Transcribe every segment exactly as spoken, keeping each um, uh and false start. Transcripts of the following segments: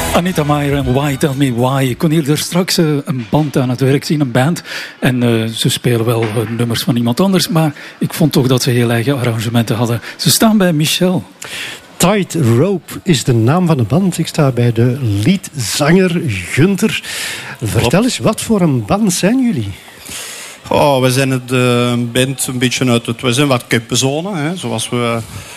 Anita Meijer en Why Tell Me Why. Ik kon hier er straks uh, een band aan het werk zien, een band. En uh, ze spelen wel uh, nummers van iemand anders, maar ik vond toch dat ze heel eigen arrangementen hadden. Ze staan bij Michel. Tight Rope is de naam van de band. Ik sta bij de leadzanger Gunther. Vertel Klopt. eens, wat voor een band zijn jullie? Oh, we zijn het uh, band een beetje uit het... We zijn wat Kempenzone, hè, zoals we...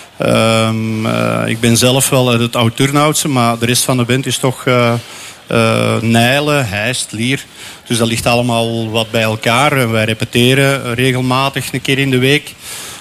Um, uh, ik ben zelf wel uit het oud-Turnhoutse, maar de rest van de band is toch uh, uh, Nijlen, Heist, Lier. Dus dat ligt allemaal wat bij elkaar. En wij repeteren regelmatig een keer in de week.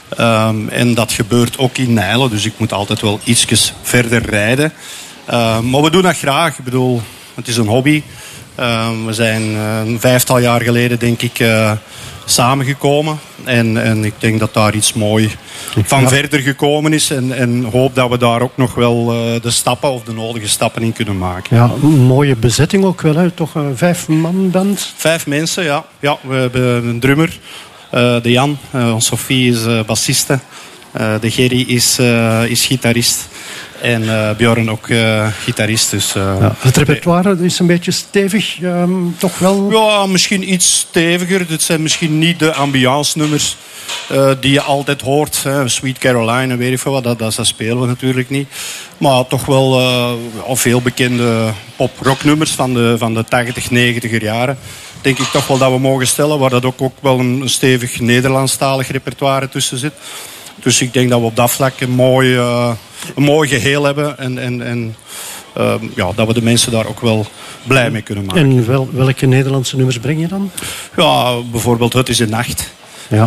Um, en dat gebeurt ook in Nijlen, dus ik moet altijd wel ietsjes verder rijden. Uh, maar we doen dat graag. Ik bedoel, het is een hobby. Uh, we zijn uh, een vijftal jaar geleden, denk ik, uh, samengekomen. En, en ik denk dat daar iets mooi van ja. verder gekomen is. En, en hoop dat we daar ook nog wel uh, de stappen of de nodige stappen in kunnen maken. Ja, een mooie bezetting ook wel, hè? Toch een vijf-man-band? Vijf mensen, ja. ja. We hebben een drummer, uh, de Jan. Uh, Sophie is uh, bassiste. Uh, de Gerry is, uh, is gitarist. En uh, Bjorn ook uh, gitarist. Dus, uh, ja, het repertoire is een beetje stevig, um, toch wel? Ja, misschien iets steviger. Dit zijn misschien niet de ambiance nummers uh, die je altijd hoort. Hè. Sweet Caroline en weet ik veel wat. Dat, dat, dat spelen we natuurlijk niet. Maar toch wel uh, al veel bekende pop-rock nummers van de, van de tachtig, negentiger jaren. Denk ik toch wel dat we mogen stellen. Waar dat ook, ook wel een stevig Nederlandstalig repertoire tussen zit. Dus ik denk dat we op dat vlak een mooi, uh, een mooi geheel hebben. En, en, en uh, ja, dat we de mensen daar ook wel blij mee kunnen maken. En wel, welke Nederlandse nummers breng je dan? Ja, bijvoorbeeld Het is een nacht. Ja.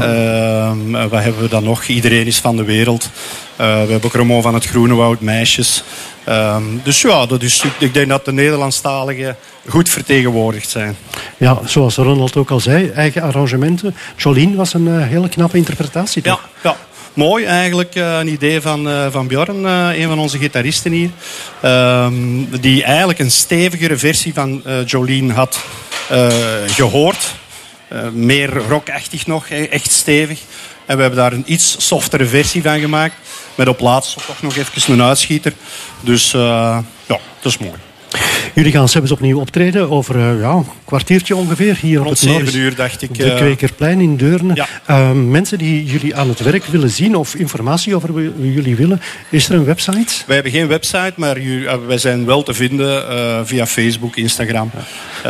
Uh, wat hebben we dan nog? Iedereen is van de wereld. Uh, we hebben ook Ramon van het Groene Woud, Meisjes. Uh, dus ja, dat is, ik denk dat de Nederlandstaligen goed vertegenwoordigd zijn. Ja, zoals Ronald ook al zei, eigen arrangementen. Jolien was een uh, hele knappe interpretatie, toch? Ja, ja. Mooi eigenlijk, uh, een idee van, uh, van Bjorn, uh, een van onze gitaristen hier. Uh, die eigenlijk een stevigere versie van uh, Jolien had uh, gehoord. Uh, meer rockachtig nog, echt stevig. En we hebben daar een iets softere versie van gemaakt. Met op laatst toch nog even een uitschieter. Dus uh, ja, dat is mooi. Jullie gaan zelfs opnieuw optreden over uh, ja, een kwartiertje ongeveer. Hier Rond op het zeven uur, dacht ik. Op de Kwekerplein in Deurne. Ja. Uh, mensen die jullie aan het werk willen zien of informatie over jullie willen, is er een website? Wij hebben geen website, maar wij zijn wel te vinden uh, via Facebook, Instagram. Ja.